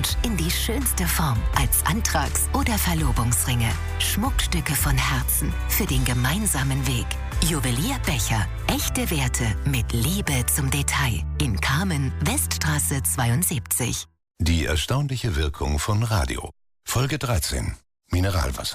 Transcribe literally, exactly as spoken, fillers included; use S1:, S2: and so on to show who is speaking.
S1: Wunsch in die schönste Form als Antrags- oder Verlobungsringe. Schmuckstücke von Herzen für den gemeinsamen Weg. Juwelier Becher. Echte Werte mit Liebe zum Detail. In Kamen, Weststraße zweiundsiebzig.
S2: Die erstaunliche Wirkung von Radio. Folge dreizehn. Mineralwasser.